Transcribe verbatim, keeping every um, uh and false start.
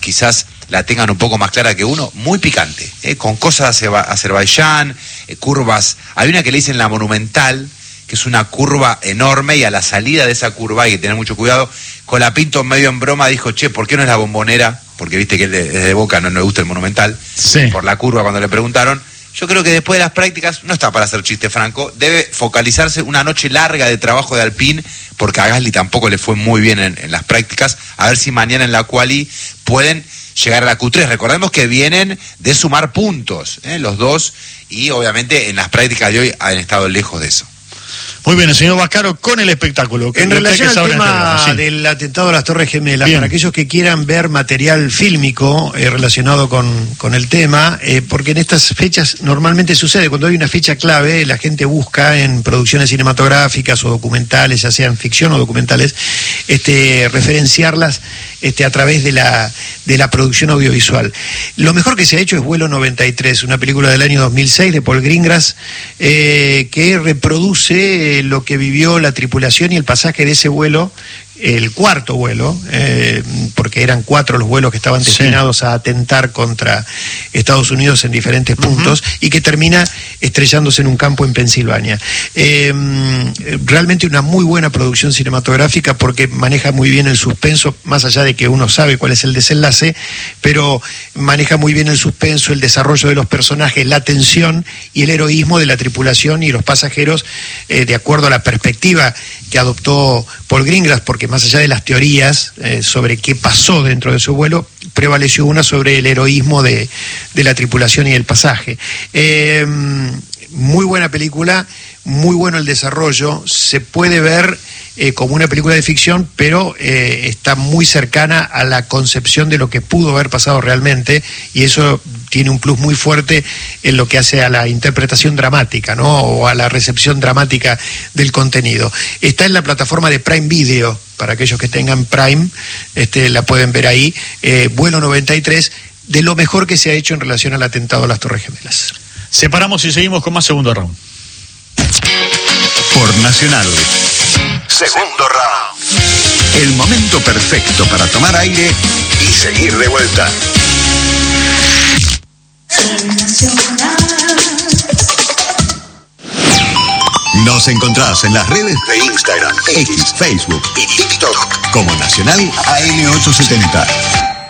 quizás la tengan un poco más clara que uno, muy picante, ¿eh? Con cosas de Azerbaiyán, eh, curvas. Hay una que le dicen la Monumental, que es una curva enorme, y a la salida de esa curva hay que tener mucho cuidado. Colapinto medio en broma dijo, che, ¿por qué no es la Bombonera? Porque viste que él es de Boca, no, no le gusta el Monumental, sí. Por la curva cuando le preguntaron. Yo creo que después de las prácticas, no está para hacer chiste franco, debe focalizarse una noche larga de trabajo de Alpine, porque a Gasly tampoco le fue muy bien en, en las prácticas, a ver si mañana en la quali pueden llegar a la Q tres. Recordemos que vienen de sumar puntos, ¿eh? Los dos, y obviamente en las prácticas de hoy han estado lejos de eso. Muy bien, el señor Vaccaro con el espectáculo. En relación al tema sí. del atentado a las Torres Gemelas, bien. Para aquellos que quieran ver material fílmico eh, relacionado con, con el tema, eh, porque en estas fechas normalmente sucede, cuando hay una fecha clave, la gente busca en producciones cinematográficas o documentales, ya sean ficción o documentales, este, referenciarlas este, a través de la, de la producción audiovisual. Lo mejor que se ha hecho es Vuelo noventa y tres, una película del año dos mil seis de Paul Greengrass, eh, que reproduce lo que vivió la tripulación y el pasaje de ese vuelo, el cuarto vuelo, eh, porque eran cuatro los vuelos que estaban destinados sí. a atentar contra Estados Unidos en diferentes puntos, uh-huh. y que termina estrellándose en un campo en Pensilvania. Eh, realmente una muy buena producción cinematográfica, porque maneja muy bien el suspenso, más allá de que uno sabe cuál es el desenlace, pero maneja muy bien el suspenso, el desarrollo de los personajes, la tensión y el heroísmo de la tripulación y los pasajeros, eh, de acuerdo a la perspectiva que adoptó Paul Greengrass, porque más allá de las teorías eh, sobre qué pasó dentro de su vuelo, prevaleció una sobre el heroísmo de, de la tripulación y el pasaje. Eh, muy buena película, muy bueno el desarrollo, se puede ver eh, como una película de ficción, pero eh, está muy cercana a la concepción de lo que pudo haber pasado realmente, y eso tiene un plus muy fuerte en lo que hace a la interpretación dramática, ¿no? O a la recepción dramática del contenido. Está en la plataforma de Prime Video, para aquellos que tengan Prime, este, la pueden ver ahí, eh, Vuelo noventa y tres, de lo mejor que se ha hecho en relación al atentado a las Torres Gemelas. Separamos y seguimos con más segundo round. Por Nacional. Segundo round. El momento perfecto para tomar aire y seguir de vuelta. Nos encontrás en las redes de Instagram, X, Facebook y TikTok como Nacional A M ochocientos setenta.